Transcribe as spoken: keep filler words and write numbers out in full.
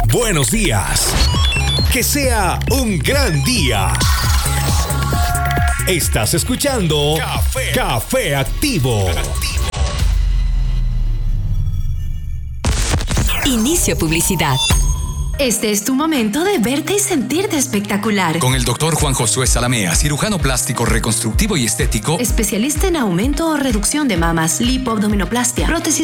buenos días. Que sea un gran día. Estás escuchando Café, Café Activo. Inicio publicidad. Este es tu momento de verte y sentirte espectacular. Con el doctor Juan Josué Salamea, cirujano plástico, reconstructivo y estético. Especialista en aumento o reducción de mamas, lipoabdominoplastia, prótesis